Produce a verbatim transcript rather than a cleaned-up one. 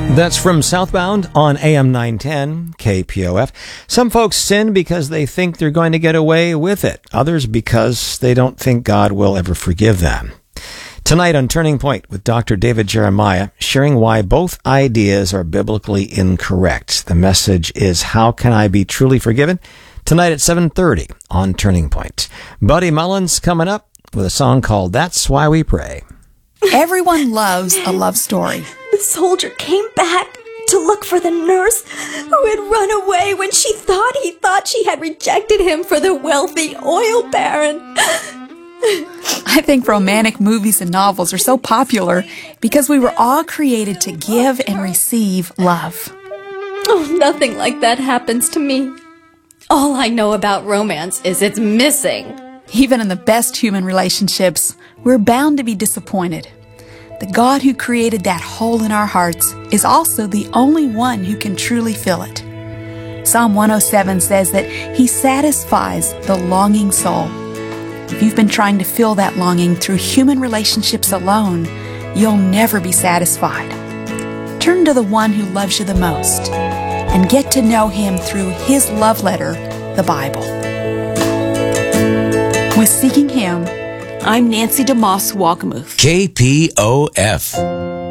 That's from Southbound on A M nine ten, K P O F. Some folks sin because they think they're going to get away with it. Others because they don't think God will ever forgive them. Tonight on Turning Point with Doctor David Jeremiah, sharing why both ideas are biblically incorrect. The message is, how can I be truly forgiven? Tonight at seven thirty on Turning Point. Buddy Mullins coming up with a song called That's Why We Pray. Everyone loves a love story. The soldier came back to look for the nurse who had run away when she thought he thought she had rejected him for the wealthy oil baron. I think romantic movies and novels are so popular because we were all created to give and receive love. Oh, nothing like that happens to me. All I know about romance is it's missing. Even in the best human relationships, we're bound to be disappointed. The God who created that hole in our hearts is also the only one who can truly fill it. Psalm one oh seven says that He satisfies the longing soul. If you've been trying to fill that longing through human relationships alone, you'll never be satisfied. Turn to the one who loves you the most and get to know Him through His love letter, the Bible. With Seeking Him, I'm Nancy DeMoss Walkamuth. K P O F.